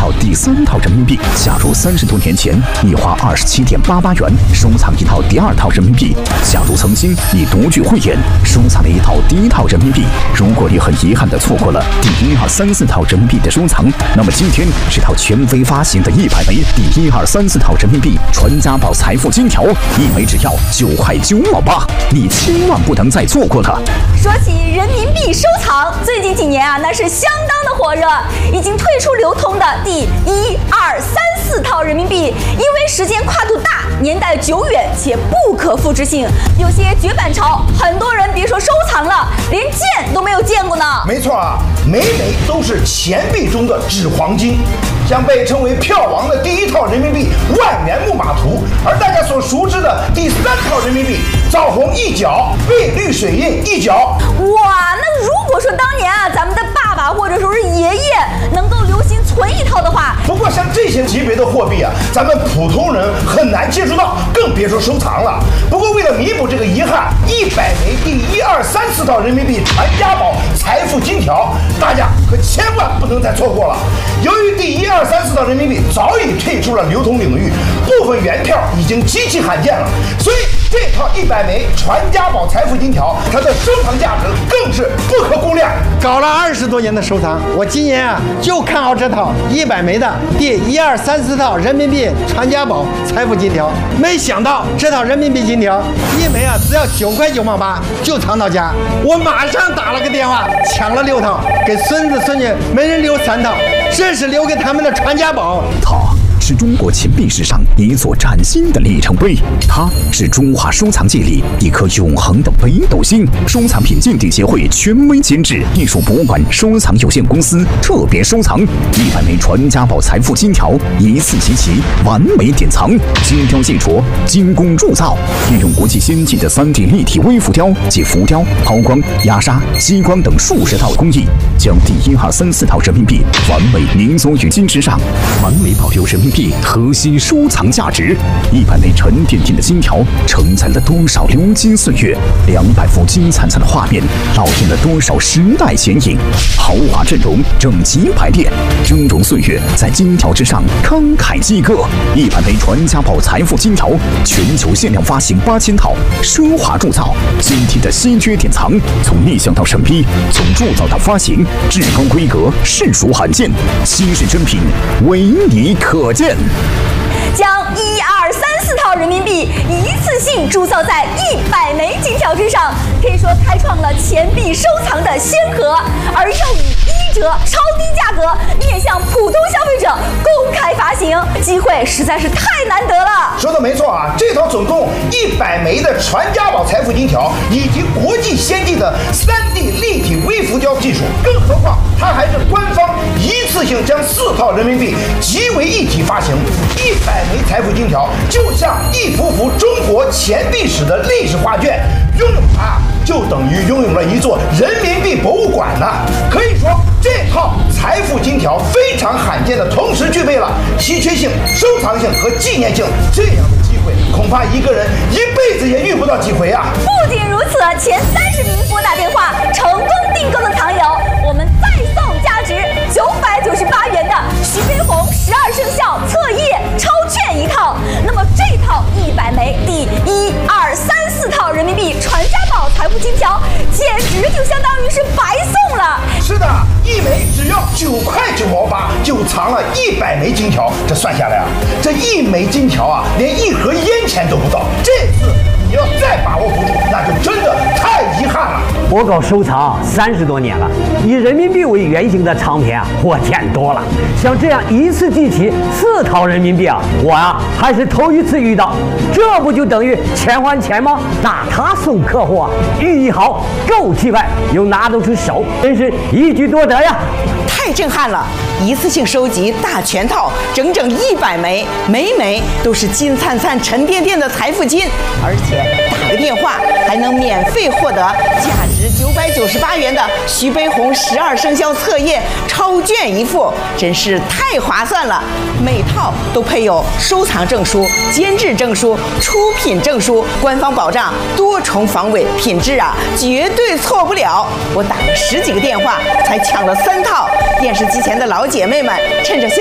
套第3套人民币。假如30多年前你花27.88元收藏一套第2套人民币，假如曾经你独具慧眼收藏了一套第1套人民币，如果你很遗憾地错过了第1、2、3、4套人民币的收藏，那么今天这套全非发行的100枚第1、2、3、4套人民币传家宝财富金条，一枚只要9块9毛8，你千万不能再错过了。 说起人民币收藏，最近几年啊，那是相当的火热。已经退出流通的第1、2、3、4套人民币，因为时间跨度大、年代久远且不可复制性，有些绝版潮，很多人别说收藏了，连见都没有见过呢。 没错啊，每枚都是钱币中的纸黄金。像被称为票王的第1套人民币万元木马图，而大家所熟知的第3套人民币枣红一角，碧绿水印一角。 哇，那如果说当年啊，咱们的爸爸或者说是爷爷能够留心存一套的话， 不过像这些级别的货币啊，咱们普通人很难接触到，更别说收藏了。不过为了弥补这个遗憾，100枚第1、2、3、4套人民币传家宝财富金条，大家可千万不能再错过了。由于第1、2、3、4套人民币早已退出了流通领域，部分原票已经极其罕见了，所以这套100枚传家宝财富金条，它的收藏价值更是不可估量。 搞了20多年的收藏，我今年啊就看好这套100枚的第1、2、3、4套人民币传家宝财富金条。没想到这套人民币金条一枚啊只要9块9毛8就藏到家，我马上打了个电话抢了6套，给孙子孙女每人留3套，这是留给他们的传家宝。 是中国钱币史上一座崭新的里程碑，它是中华收藏界里一颗永恒的北斗星。收藏品鉴定协会权威监制，艺术博物馆收藏有限公司特别收藏100枚传家宝财富金条，一次集齐，完美典藏。精雕细琢，精工铸造，运用国际先进的3D 立体微浮雕及浮雕、抛光、压沙、激光等数十套工艺，将第1、2、3、4套人民币完美凝缩于金之上，完美保留人民币核心收藏价值。100枚沉甸甸的金条承载了多少流金岁月，200幅金灿灿的画面烙印了多少时代剪影。豪华阵容整齐排列，峥嵘岁月在金条之上慷慨激歌。100枚传家宝财富金条，全球限量发行8000套，奢华铸造，精体的稀缺典藏，从立项到审批，从铸造到发行，至高规格，世俗罕见，稀世珍品，唯你可见。 将1、2、3、4套人民币一次性铸造在100枚金条之上，可以说开创了钱币收藏的先河，而又以1折超低价格面向普通消费者公开发行，机会实在是太难得了。 说的没错啊，这套总共100枚的传家宝财富金条，以及国际先进的3D 立体微浮雕技术，更何况它还是官方一次性将4套人民币集为一体发行。100枚财富金条就像一幅幅中国钱币史的历史画卷，拥有它就等于拥有了一座人民币博物馆呢。可以说，这套财富金条非常罕见的同时具备了稀缺性、收藏性和纪念性，这样的机会恐怕一个人一辈子也遇不到几回啊！ 不仅如此，前30名拨打电话成功订购的藏友，我们再送价值998元的徐悲鸿12生肖册页超券一套。那么这套100枚第1、2、3、4套人民币传家宝财富金条，简直就相当于是白送了。 是的，一枚只要9块9毛8，就藏了100枚金条。这算下来啊，这一枚金条啊，连1盒烟钱都不到。这次你要再把握不住，那就真的太遗憾了。 我搞收藏30多年了，以人民币为原型的藏品啊，我见多了。像这样一次集齐4套人民币啊，我啊还是头一次遇到。这不就等于钱还钱吗？那他送客户啊，寓意好，够气派，又拿得出手，真是一举多得呀！ 太震撼了！一次性收集大全套，整整100枚，每枚都是金灿灿、沉甸甸的财富金，而且打个电话还能免费获得价值998元的徐悲鸿12生肖册页超卷一副，真是太划算了！每套都配有收藏证书、监制证书、出品证书，官方保障多重防伪，品质啊绝对错不了。我打了10几个电话才抢了3套。电视机前的老姐妹们，趁着现